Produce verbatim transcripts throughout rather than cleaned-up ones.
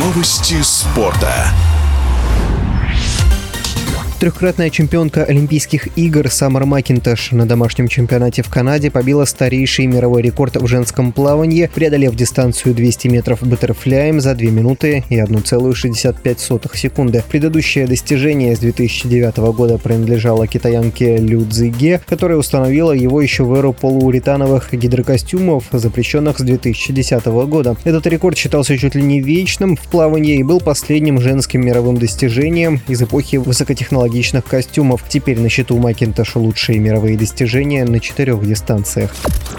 Новости спорта. Трехкратная чемпионка Олимпийских игр Самар Макинтош на домашнем чемпионате в Канаде побила старейший мировой рекорд в женском плавании, преодолев дистанцию двести метров баттерфляем за две минуты и одна целая шестьдесят пять сотых секунды. Предыдущее достижение с две тысячи девятого года принадлежало китаянке Лю Цзиге, которая установила его еще в эру полууретановых гидрокостюмов, запрещенных с две тысячи десятого года. Этот рекорд считался чуть ли не вечным в плавании и был последним женским мировым достижением из эпохи высокотехнологичных костюмов. Теперь на счету Макинтош лучшие мировые достижения на четырех дистанциях.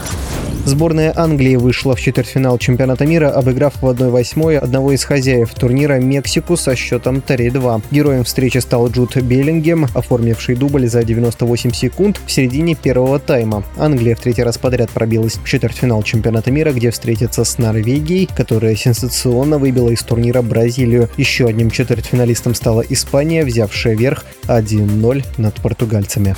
Сборная Англии вышла в четвертьфинал чемпионата мира, обыграв в одна восьмая одного из хозяев турнира Мексику со счетом три-два. Героем встречи стал Джуд Беллингем, оформивший дубль за девяносто восемь секунд в середине первого тайма. Англия в третий раз подряд пробилась в четвертьфинал чемпионата мира, где встретится с Норвегией, которая сенсационно выбила из турнира Бразилию. Еще одним четвертьфиналистом стала Испания, взявшая верх один-ноль над португальцами.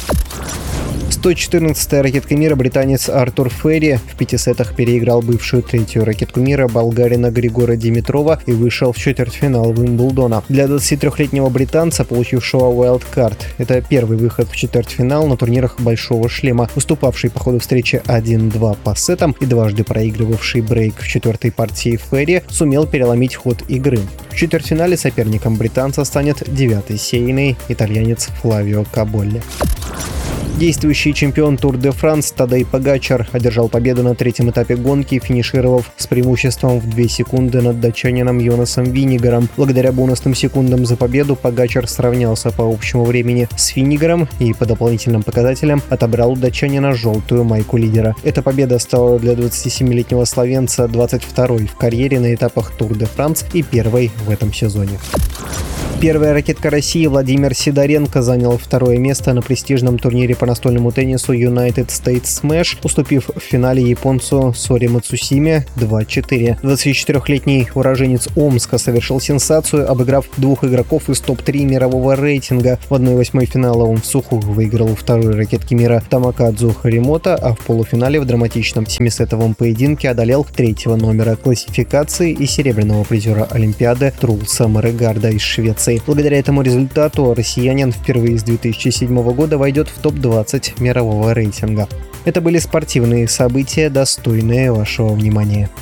сто четырнадцатая ракетка мира британец Артур Ферри в пяти сетах переиграл бывшую третью ракетку мира болгарина Григора Димитрова и вышел в четвертьфинал Уимблдона. Для двадцатитрёхлетнего британца, получившего уайлдкарт, это первый выход в четвертьфинал на турнирах Большого шлема. Уступавший по ходу встречи один-два по сетам и дважды проигрывавший брейк в четвертой партии Ферри сумел переломить ход игры. В четвертьфинале соперником британца станет девятый сеянный итальянец Флавио Каболли. Действующий чемпион Тур де Франс Тадей Погачар одержал победу на третьем этапе гонки, финишировав с преимуществом в две секунды над датчанином Йонасом Виннигером. Благодаря бонусным секундам за победу Погачар сравнялся по общему времени с Виннигером и по дополнительным показателям отобрал у датчанина желтую майку лидера. Эта победа стала для двадцатисемилетнего словенца двадцать второй в карьере на этапах Тур де Франс и первой в этом сезоне. Первая ракетка России Владимир Сидоренко занял второе место на престижном турнире по настольному теннису United States Smash, уступив в финале японцу Сори Мацусиме два-четыре. двадцатичетырёхлетний уроженец Омска совершил сенсацию, обыграв двух игроков из топ три мирового рейтинга. В одна восьмая финала он в сухую выиграл у второй ракетки мира Тамакадзу Харимото, а в полуфинале в драматичном семисетовом поединке одолел третьего номера классификации и серебряного призера Олимпиады Трулса Морегарда из Швеции. Благодаря этому результату россиянин впервые с две тысячи седьмого года войдет в топ двадцать мирового рейтинга. Это были спортивные события, достойные вашего внимания.